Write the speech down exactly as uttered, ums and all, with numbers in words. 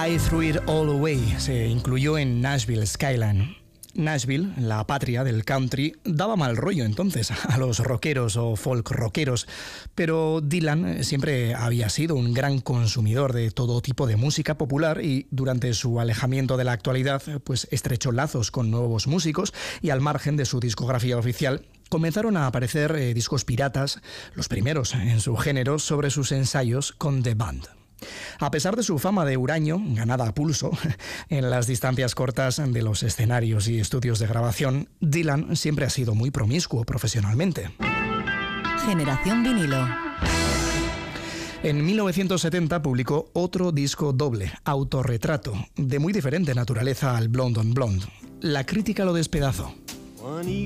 I Threw It All Away se incluyó en Nashville Skyline. Nashville, la patria del country, daba mal rollo entonces a los rockeros o folk rockeros, pero Dylan siempre había sido un gran consumidor de todo tipo de música popular y durante su alejamiento de la actualidad pues estrechó lazos con nuevos músicos y al margen de su discografía oficial comenzaron a aparecer eh, discos piratas, los primeros en su género, sobre sus ensayos con The Band. A pesar de su fama de huraño, ganada a pulso, en las distancias cortas de los escenarios y estudios de grabación, Dylan siempre ha sido muy promiscuo profesionalmente. Generación vinilo. En mil novecientos setenta publicó otro disco doble, Autorretrato, de muy diferente naturaleza al Blonde on Blonde. La crítica lo despedazó.